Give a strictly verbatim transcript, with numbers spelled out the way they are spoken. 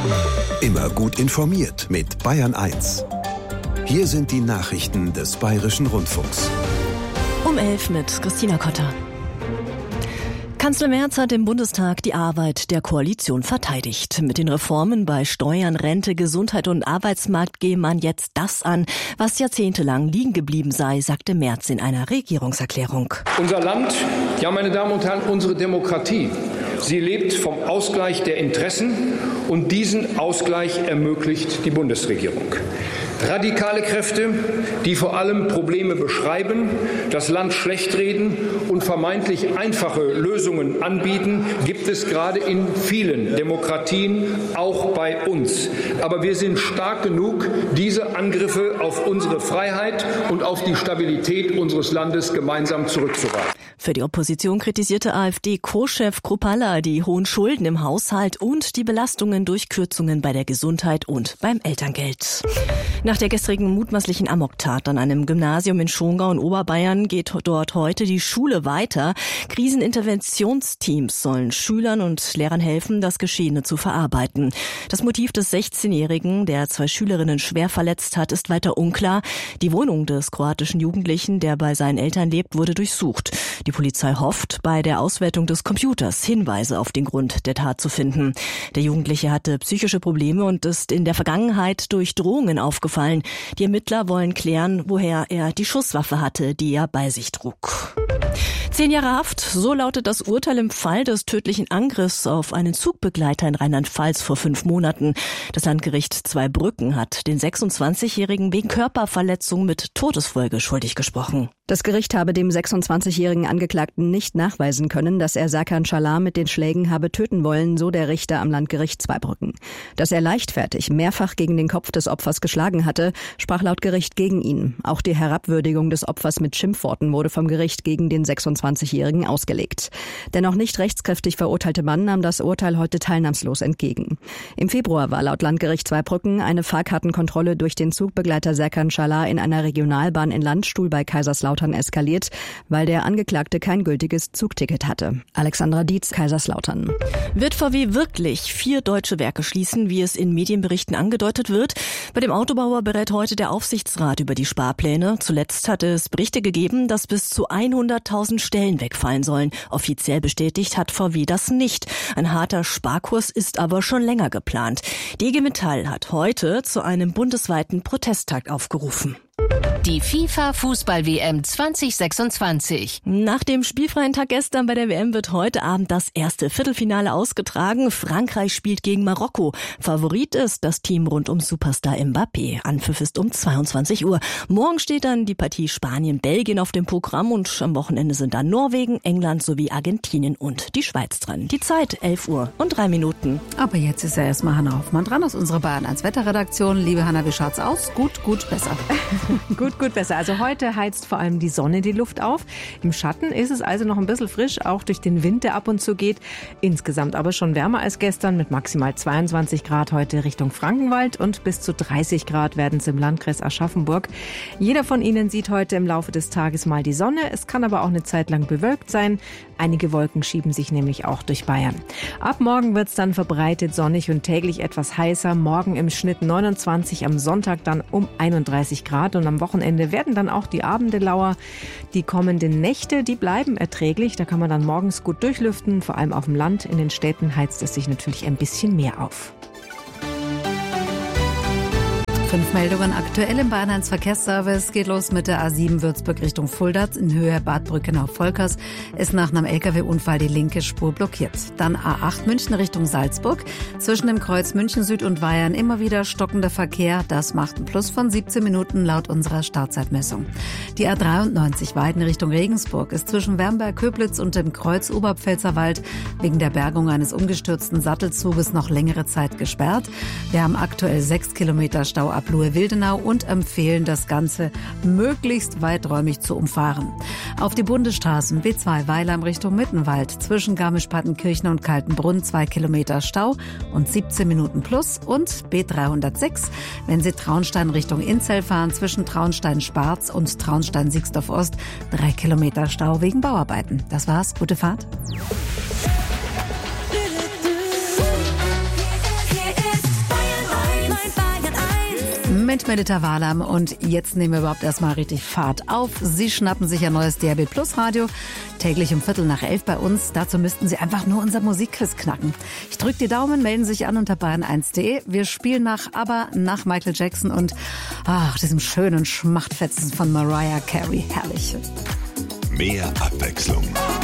Immer gut informiert mit Bayern eins. Hier sind die Nachrichten des Bayerischen Rundfunks. Um elf mit Christina Kotter. Kanzler Merz hat im Bundestag die Arbeit der Koalition verteidigt. Mit den Reformen bei Steuern, Rente, Gesundheit und Arbeitsmarkt gehe man jetzt das an, was jahrzehntelang liegen geblieben sei, sagte Merz in einer Regierungserklärung. Unser Land, ja meine Damen und Herren, unsere Demokratie, sie lebt vom Ausgleich der Interessen und diesen Ausgleich ermöglicht die Bundesregierung. Radikale Kräfte, die vor allem Probleme beschreiben, das Land schlechtreden und vermeintlich einfache Lösungen anbieten, gibt es gerade in vielen Demokratien, auch bei uns. Aber wir sind stark genug, diese Angriffe auf unsere Freiheit und auf die Stabilität unseres Landes gemeinsam zurückzuweisen. Für die Opposition kritisierte AfD-Co-Chef Kruppalla die hohen Schulden im Haushalt und die Belastungen durch Kürzungen bei der Gesundheit und beim Elterngeld. Nach der gestrigen mutmaßlichen Amoktat an einem Gymnasium in Schongau in Oberbayern geht dort heute die Schule weiter. Kriseninterventionsteams sollen Schülern und Lehrern helfen, das Geschehene zu verarbeiten. Das Motiv des sechzehnjährigen, der zwei Schülerinnen schwer verletzt hat, ist weiter unklar. Die Wohnung des kroatischen Jugendlichen, der bei seinen Eltern lebt, wurde durchsucht. Die Polizei hofft, bei der Auswertung des Computers Hinweise auf den Grund der Tat zu finden. Der Jugendliche hatte psychische Probleme und ist in der Vergangenheit durch Drohungen aufgefallen. Die Ermittler wollen klären, woher er die Schusswaffe hatte, die er bei sich trug. Zehn Jahre Haft, so lautet das Urteil im Fall des tödlichen Angriffs auf einen Zugbegleiter in Rheinland-Pfalz vor fünf Monaten. Das Landgericht Zweibrücken hat den sechsundzwanzigjährigen wegen Körperverletzung mit Todesfolge schuldig gesprochen. Das Gericht habe dem sechsundzwanzigjährigen Angeklagten nicht nachweisen können, dass er Serkan Çalar mit den Schlägen habe töten wollen, so der Richter am Landgericht Zweibrücken. Dass er leichtfertig mehrfach gegen den Kopf des Opfers geschlagen hatte, sprach laut Gericht gegen ihn. Auch die Herabwürdigung des Opfers mit Schimpfworten wurde vom Gericht gegen den sechsundzwanzigjährigen ausgelegt. Der noch nicht rechtskräftig verurteilte Mann nahm das Urteil heute teilnahmslos entgegen. Im Februar war laut Landgericht Zweibrücken eine Fahrkartenkontrolle durch den Zugbegleiter Serkan Çalar in einer Regionalbahn in Landstuhl bei Kaiserslautern eskaliert, weil der Angeklagte kein gültiges Zugticket hatte. Alexandra Dietz, Kaiserslautern. Wird V W wirklich vier deutsche Werke schließen, wie es in Medienberichten angedeutet wird? Bei dem Autobauer berät heute der Aufsichtsrat über die Sparpläne. Zuletzt hatte es Berichte gegeben, dass bis zu hunderttausend Stellen wegfallen sollen. Offiziell bestätigt hat V W das nicht. Ein harter Sparkurs ist aber schon länger geplant. Die I G Metall hat heute zu einem bundesweiten Protesttag aufgerufen. Die FIFA-Fußball-W M zwanzig sechsundzwanzig. Nach dem spielfreien Tag gestern bei der W M wird heute Abend das erste Viertelfinale ausgetragen. Frankreich spielt gegen Marokko. Favorit ist das Team rund um Superstar Mbappé. Anpfiff ist um zweiundzwanzig Uhr. Morgen steht dann die Partie Spanien-Belgien auf dem Programm und am Wochenende sind dann Norwegen, England sowie Argentinien und die Schweiz dran. Die Zeit elf Uhr und drei Minuten. Aber jetzt ist ja erstmal Hanna Hoffmann dran aus unserer Bayern eins Wetterredaktion. Liebe Hanna, wie schaut's aus? Gut, gut, besser. Gut, gut, besser. Also heute heizt vor allem die Sonne die Luft auf. Im Schatten ist es also noch ein bisschen frisch, auch durch den Wind, der ab und zu geht. Insgesamt aber schon wärmer als gestern mit maximal zweiundzwanzig Grad heute Richtung Frankenwald und bis zu dreißig Grad werden es im Landkreis Aschaffenburg. Jeder von Ihnen sieht heute im Laufe des Tages mal die Sonne. Es kann aber auch eine Zeit lang bewölkt sein. Einige Wolken schieben sich nämlich auch durch Bayern. Ab morgen wird es dann verbreitet sonnig und täglich etwas heißer. Morgen im Schnitt neunundzwanzig, am Sonntag dann um einunddreißig Grad und am Wochenende werden dann auch die Abende lauer. Die kommenden Nächte, die bleiben erträglich. Da kann man dann morgens gut durchlüften. Vor allem auf dem Land. In den Städten heizt es sich natürlich ein bisschen mehr auf. Fünf Meldungen aktuell im Bayern eins Verkehrsservice. Geht los mit der A sieben Würzburg Richtung Fulda in Höhe Bad Brückenau-Volkers. Ist nach einem L K W-Unfall die linke Spur blockiert. Dann A acht München Richtung Salzburg. Zwischen dem Kreuz München Süd und Weyern immer wieder stockender Verkehr. Das macht ein Plus von siebzehn Minuten laut unserer Startzeitmessung. Die A dreiundneunzig Weiden Richtung Regensburg ist zwischen Wernberg-Köblitz und dem Kreuz Oberpfälzerwald wegen der Bergung eines umgestürzten Sattelzuges noch längere Zeit gesperrt. Wir haben aktuell sechs Kilometer Stau ab Luhe-Wildenau und empfehlen, das Ganze möglichst weiträumig zu umfahren. Auf die Bundesstraßen B zwei Weilheim Richtung Mittenwald zwischen Garmisch-Partenkirchen und Kaltenbrunn zwei Kilometer Stau und siebzehn Minuten plus und B dreihundertsechs, wenn Sie Traunstein Richtung Inzell fahren zwischen Traunstein-Sparz und Traunstein-Siegsdorf-Ost drei Kilometer Stau wegen Bauarbeiten. Das war's. Gute Fahrt. Hier ist Mit Medita Walam und jetzt nehmen wir überhaupt erstmal richtig Fahrt auf. Sie schnappen sich ein neues D A B Plus Radio, täglich um Viertel nach elf bei uns. Dazu müssten Sie einfach nur unser Musikquiz knacken. Ich drücke die Daumen, melden Sie sich an unter bayern eins punkt de. Wir spielen nach ABBA, nach Michael Jackson und ach, diesem schönen Schmachtfetzen von Mariah Carey. Herrlich. Mehr Abwechslung.